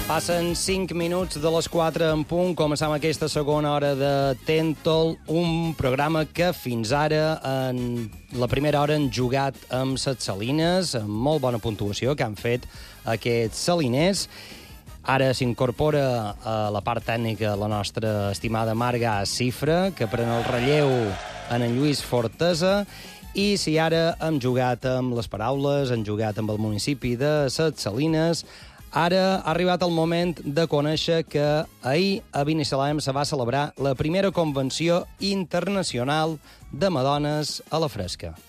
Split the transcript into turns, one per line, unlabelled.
Passen 5 minuts de les 4 en punt. Començam aquesta segona hora de Tentol, un programa que fins ara, en la primera hora, han jugat amb set salines, amb molt bona puntuació que han fet aquests saliners. Ara s'incorpora a la part tècnica la nostra estimada Marga Cifra, que pren el relleu en Lluís Fortesa. I si ara hem jugat amb les paraules, hem jugat amb el municipi de Set Salines, ara ha arribat el moment de conèixer que ahir a Binissalem se va celebrar la primera convenció internacional de Madones a la Fresca.